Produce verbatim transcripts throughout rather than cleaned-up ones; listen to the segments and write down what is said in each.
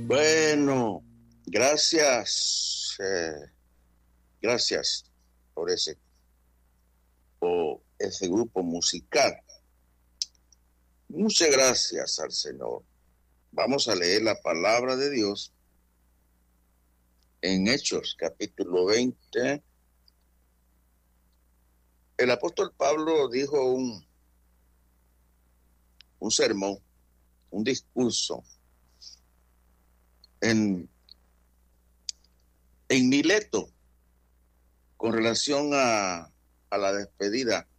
Bueno, gracias, eh, gracias por ese, por ese grupo musical. Muchas gracias al Señor. Vamos a leer la palabra de Dios en Hechos, capítulo veinte. El apóstol Pablo dijo un, un sermón, un discurso en, en Mileto con relación a, a la despedida.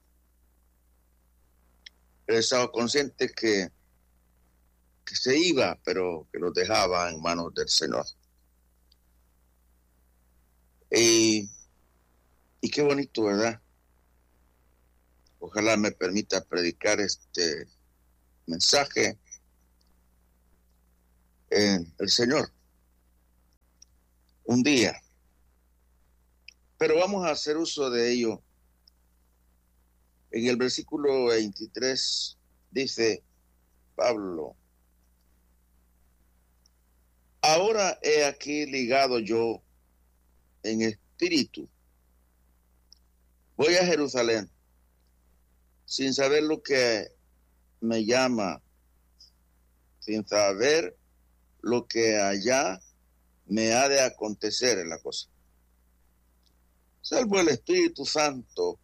Él estaba consciente que, que se iba, pero que los dejaba en manos del Señor. Y, y qué bonito, ¿verdad? Ojalá me permita predicar este mensaje en el Señor un día. Pero vamos a hacer uso de ello. En el versículo veintitrés dice Pablo: ahora he aquí ligado yo en espíritu. Voy a Jerusalén sin saber lo que me llama, sin saber lo que allá me ha de acontecer en la cosa. Salvo el Espíritu Santo,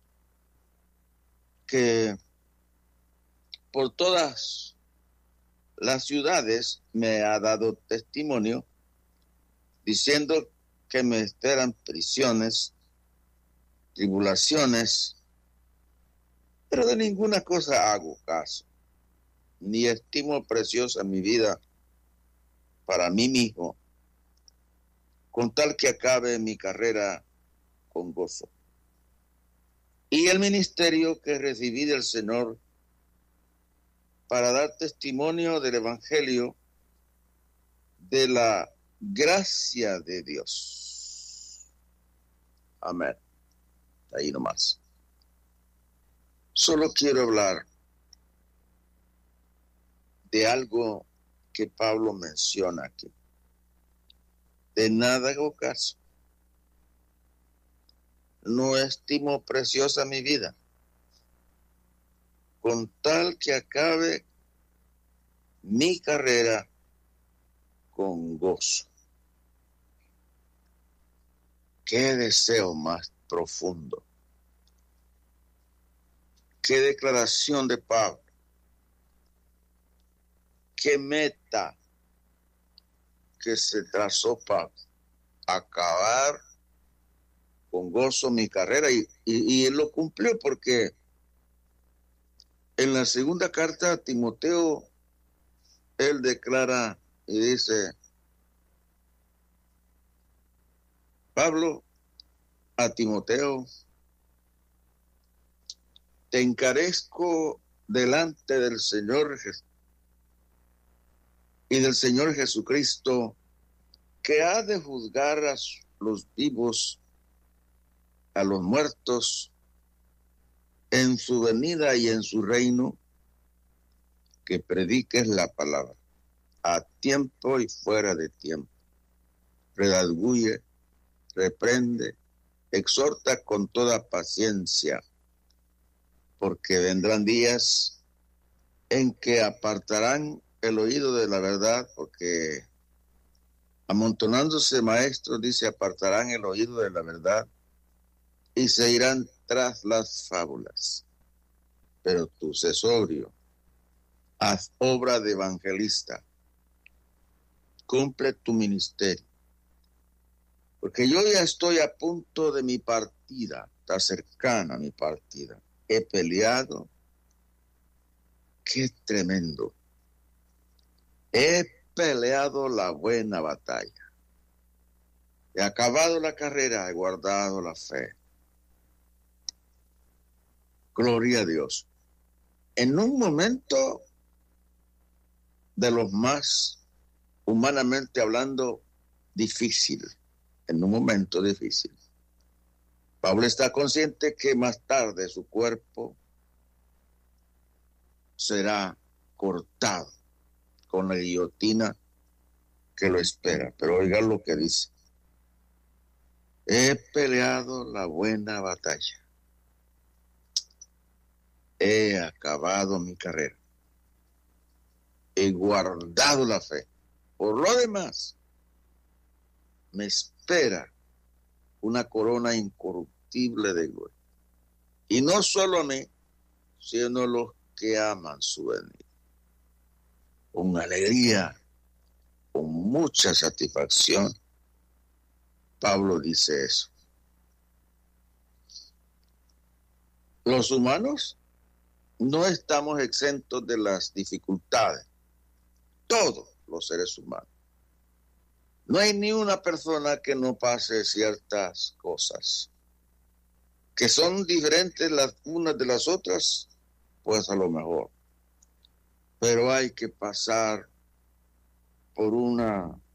que por todas las ciudades me ha dado testimonio, diciendo que me esperan prisiones, tribulaciones, pero de ninguna cosa hago caso, ni estimo preciosa mi vida para mí mismo, con tal que acabe mi carrera con gozo. Y el ministerio que recibí del Señor para dar testimonio del Evangelio de la gracia de Dios. Amén. Ahí nomás. Solo quiero hablar de algo que Pablo menciona aquí. De nada hago caso. No estimo preciosa mi vida, con tal que acabe mi carrera con gozo. Qué deseo más profundo. Qué declaración de Pablo. Qué meta que se trazó Pablo. Acabar con gozo mi carrera, y, y, y él lo cumplió, porque en la segunda carta a Timoteo él declara y dice: Pablo a Timoteo, te encarezco delante del Señor y del Señor Jesucristo, que ha de juzgar a los vivos, a los muertos, en su venida y en su reino, que prediques la palabra a tiempo y fuera de tiempo. Redarguye, reprende, exhorta con toda paciencia, porque vendrán días en que apartarán el oído de la verdad, porque amontonándose maestros, dice, apartarán el oído de la verdad y se irán tras las fábulas. Pero tú sé sobrio, haz obra de evangelista, cumple tu ministerio, porque yo ya estoy a punto de mi partida, está cercana mi partida. He peleado, qué tremendo. He peleado la buena batalla. He acabado la carrera, he guardado la fe. Gloria a Dios. En un momento de los más, humanamente hablando, difícil. En un momento difícil. Pablo está consciente que más tarde su cuerpo será cortado con la guillotina que lo espera. Pero oiga lo que dice. He peleado la buena batalla. He acabado mi carrera. He guardado la fe. Por lo demás, me espera una corona incorruptible de gloria. Y no solo a mí, sino a los que aman su venida. Con alegría, con mucha satisfacción, Pablo dice eso. Los humanos no estamos exentos de las dificultades. Todos los seres humanos. No hay ni una persona que no pase ciertas cosas que son diferentes las unas de las otras, pues a lo mejor. Pero hay que pasar por una